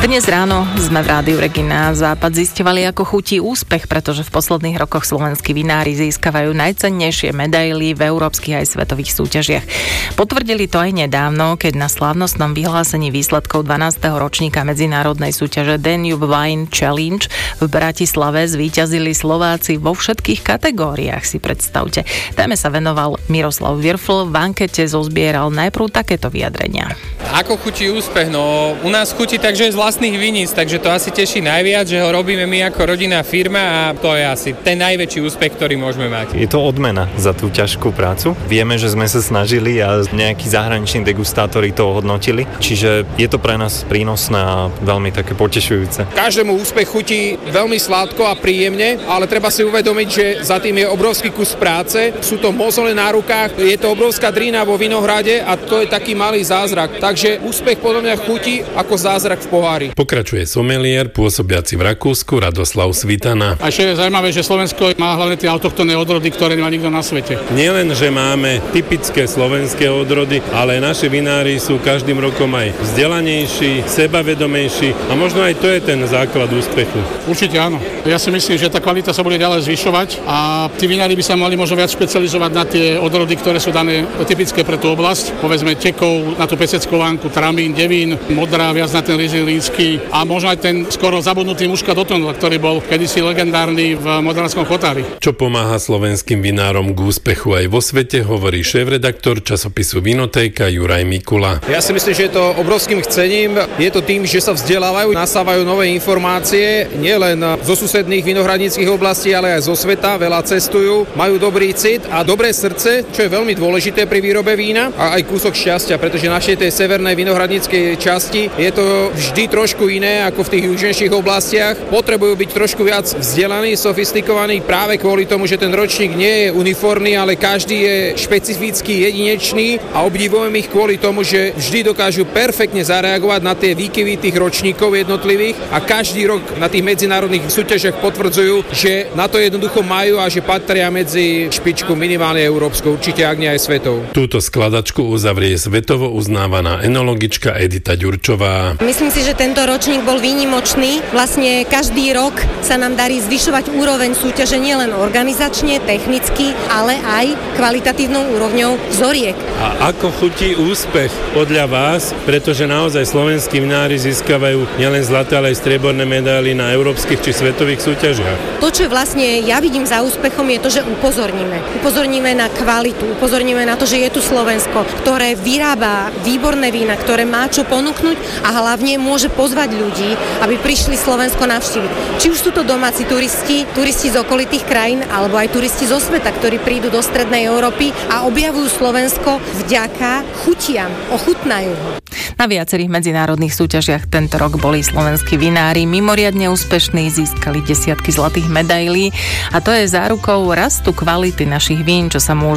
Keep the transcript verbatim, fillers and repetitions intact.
Dnes ráno sme v Rádiu Regina Západ zisťovali, ako chutí úspech, pretože v posledných rokoch slovenskí vinári získavajú najcennejšie medaily v európskych aj svetových súťažiach. Potvrdili to aj nedávno, keď na slávnostnom vyhlásení výsledkov dvanásteho ročníka medzinárodnej súťaže Danube Wine Challenge v Bratislave zvíťazili Slováci vo všetkých kategóriách, si predstavte. Téme sa venoval Miroslav Virfl, v ankete zozbieral najprv takéto vyjadrenia. Ako chutí úspech? No, u nás chutí tak, že je z vlastných viníc, takže to asi teší najviac, že ho robíme my ako rodinná firma a to je asi ten najväčší úspech, ktorý môžeme mať. Je to odmena za tú ťažkú prácu. Vieme, že sme sa snažili a nejakí zahraniční degustátori to ohodnotili, čiže je to pre nás prínosné a veľmi také potešujúce. Každému úspech chutí veľmi sladko a príjemne, ale treba si uvedomiť, že za tým je obrovský kus práce, sú to mozole na rukách, je to obrovská drína vo vinohrade a to je taký malý zázrak. Takže úspech podľa mňa chutí ako zázrak v pohári. Pokračuje someliér pôsobiaci v Rakúsku Radoslav Svitana. A ešte je zaujímavé, že Slovensko má hlavne tie autochtónne odrody, ktoré nemá nikto na svete. Nielen, že máme typické slovenské odrody, ale naši vinári sú každým rokom aj vzdelanejší, sebavedomejší a možno aj to je ten základ úspechu. Určite áno. Ja si myslím, že tá kvalita sa bude ďalej zvyšovať a tí vinári by sa mali možno viac špecializovať na tie odrody, ktoré sú dané typické pre tú oblasť. Povedzme tekov, na tú peseckú lánku, tramín, devín, modrá, viac na ten rizín línsky a možno aj ten skoro zabudnutý muškat Otonel, ktorý bol kedysi legendárny v Modranskom chotári. Čo pomáha slovenským vinárom k úspechu aj vo svete, hovorí šéfredaktor časopisu Vinotéka Juraj Mikula. Ja si myslím, že je to obrovským chcením, je to tým, že sa vzdelávajú, nasávajú nové informácie, nielen zo susedných vinohradníckych oblastí, ale aj zo sveta, veľa cestujú, majú dobrý cit a dobré srdce, čo je veľmi dôležité pri výrobe vína a aj kúsok šťastia, pretože v našej tej severnej vinohradníckej časti je to vždy trošku iné ako v tých južnejších oblastiach. Potrebujú byť trošku viac vzdelaní, sofistikovaní práve kvôli tomu, že ten ročník nie je uniformný, ale každý je špecifický, jedinečný a obdivujem ich kvôli tomu, že vždy dokážu perfektne zareagovať na tie výkyvy tých ročníkov jednotlivých a každý rok na tých medzinárodných súťažiach potvrdzujú, že na to jednoducho majú a že patria medzi špičku minimálne európskou, určite ak nie aj svetou. Túto skladačku uzavrie svetovo uznávaná enologička Edita Ďurčová. Myslím si, že tento ročník bol výnimočný. Vlastne každý rok sa nám darí zvyšovať úroveň súťaže nielen organizačne, technicky, ale aj kvalitatívnou úrovňou vzoriek. A ako chutí úspech podľa vás, pretože naozaj slovenskí vinári získavajú nielen zlaté, ale aj strieborné medaily na európskych či svetových súťažiach? To, čo vlastne ja vidím za úspechom, je to, že upozorníme. Upozorníme na kvalitu, upozorníme na to, že je tu Slovensko, ktoré vyrába výborné vína, ktoré má čo ponúknuť a hlavne môže pozvať ľudí, aby prišli Slovensko navštíviť. Či už sú to domáci turisti, turisti z okolitých krajín, alebo aj turisti zo sveta, ktorí prídu do strednej Európy a objavujú Slovensko vďaka chutiam, ochutnajú ho. Na viacerých medzinárodných súťažiach tento rok boli slovenskí vinári mimoriadne úspešní, získali desiatky zlatých medailí a to je zárukou rastu kvality našich vín, čo sa môže